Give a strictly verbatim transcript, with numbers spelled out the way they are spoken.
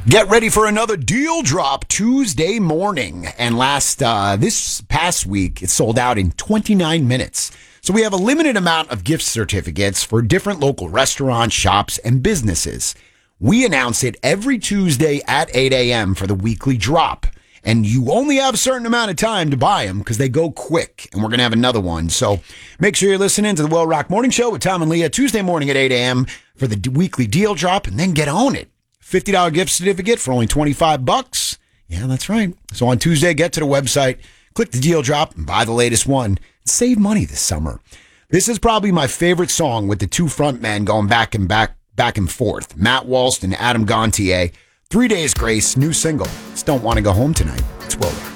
Get ready for another deal drop Tuesday morning. And last, uh, this past week, it sold out in twenty-nine minutes. So we have a limited amount of gift certificates for different local restaurants, shops, and businesses. We announce it every Tuesday at eight a.m. for the weekly drop. And you only have a certain amount of time to buy them because they go quick. And we're going to have another one. So make sure you're listening to the Well Rock Morning Show with Tom and Leah Tuesday morning at eight a.m. for the d- weekly deal drop, and then get on it. fifty dollars gift certificate for only twenty-five bucks. Yeah, that's right. So on Tuesday, get to the website, click the deal drop, and buy the latest one. Save money this summer. This is probably my favorite song with the two front men going back and back, back and forth. Matt Walsh and Adam Gontier. Three Days Grace, new single. Just don't want to go home tonight. It's Well Rock.